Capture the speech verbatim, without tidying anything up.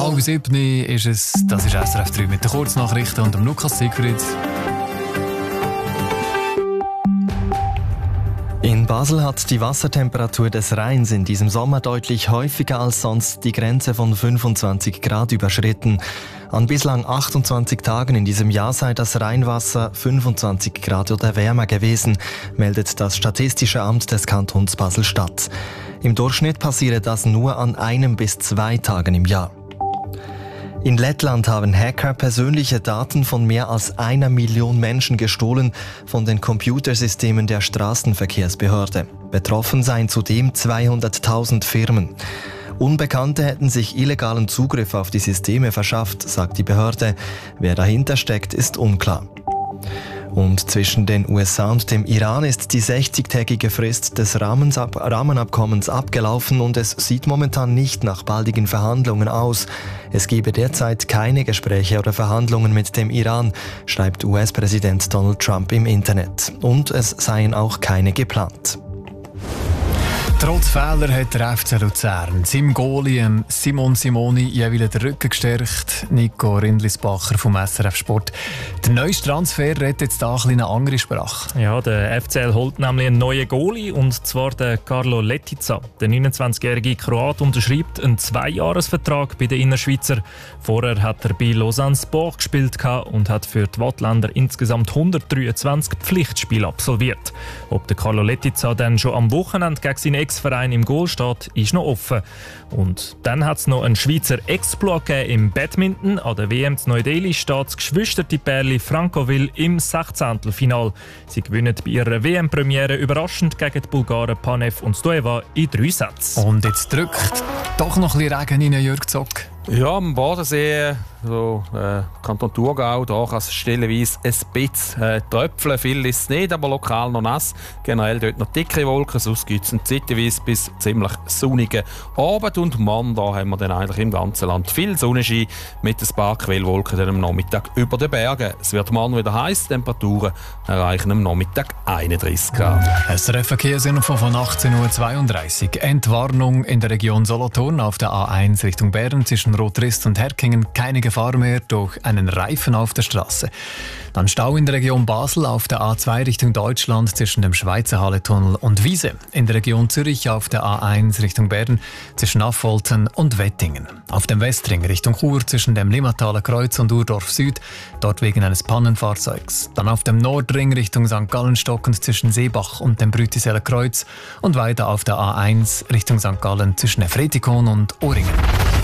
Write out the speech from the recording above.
Halb sieben ist es, das ist S R F drei mit den Kurznachrichten und dem Lukas Siegfried. In Basel hat die Wassertemperatur des Rheins in diesem Sommer deutlich häufiger als sonst die Grenze von fünfundzwanzig Grad überschritten. An bislang achtundzwanzig Tagen in diesem Jahr sei das Rheinwasser fünfundzwanzig Grad oder wärmer gewesen, meldet das Statistische Amt des Kantons Basel-Stadt. Im Durchschnitt passiere das nur an einem bis zwei Tagen im Jahr. In Lettland haben Hacker persönliche Daten von mehr als einer Million Menschen gestohlen von den Computersystemen der Straßenverkehrsbehörde. Betroffen seien zudem zweihunderttausend Firmen. Unbekannte hätten sich illegalen Zugriff auf die Systeme verschafft, sagt die Behörde. Wer dahinter steckt, ist unklar. Und zwischen den U S A und dem Iran ist die sechzigtägige Frist des Rahmenabkommens abgelaufen und es sieht momentan nicht nach baldigen Verhandlungen aus. Es gebe derzeit keine Gespräche oder Verhandlungen mit dem Iran, schreibt U S-Präsident Donald Trump im Internet. Und es seien auch keine geplant. Trotz Fehler hat der F C Luzern seinem Goalie Simon Simoni jeweils den Rücken gestärkt. Nico Rindlisbacher vom S R F Sport. Der neueste Transfer redet jetzt da eine andere Sprache. Ja, der F C L holt nämlich einen neuen Goalie, und zwar den Carlo Lettiza. Der neunundzwanzigjährige Kroat unterschreibt einen Zweijahresvertrag bei den Innerschweizer. Vorher hat er bei Lausanne Sport gespielt und hat für die Wattländer insgesamt hundertdreiundzwanzig Pflichtspiele absolviert. Ob der Carlo Lettiza dann schon am Wochenende gegen seinen Ex-Verein im Goal steht, ist noch offen. Und dann hat es noch einen Schweizer Exploit gegeben im Badminton. An der W M zu Neu-Delhi steht das geschwisterte Pärli Frankoville im Sechzehntelfinal. Sie gewinnen bei ihrer W M-Premiere überraschend gegen die Bulgaren Panev und Stoeva in drei Sätzen. Und jetzt drückt doch noch ein bisschen Regen rein, Jürg Zock. Ja, am Bodensee, so äh, Kanton Thurgau, da kann es stellenweise ein bisschen äh, tröpfeln. Viel ist es nicht, aber lokal noch nass. Generell dort noch dicke Wolken, sonst gibt es zeitweise bis ziemlich sonnigen Abend. Und morgen da haben wir dann eigentlich im ganzen Land viel Sonnenschein mit ein paar Quellwolken dann am Nachmittag über den Bergen. Es wird morgen wieder heiß, Temperaturen erreichen am Nachmittag einunddreißig Grad. S R F-Verkehrsinfo von achtzehn Uhr zweiunddreißig. Entwarnung in der Region Solothurn auf der A eins Richtung Bern zwischen Rotrist und Herkingen keine Gefahr mehr durch einen Reifen auf der Straße. Dann Stau in der Region Basel auf der A zwei Richtung Deutschland zwischen dem Schweizer Halletunnel und Wiese. In der Region Zürich auf der A eins Richtung Bern zwischen Affolten und Wettingen. Auf dem Westring Richtung Chur zwischen dem Limataler Kreuz und Urdorf Süd, dort wegen eines Pannenfahrzeugs. Dann auf dem Nordring Richtung Sankt Gallen stockend zwischen Seebach und dem Brütiseler Kreuz und weiter auf der A eins Richtung Sankt Gallen zwischen Efretikon und Oringen.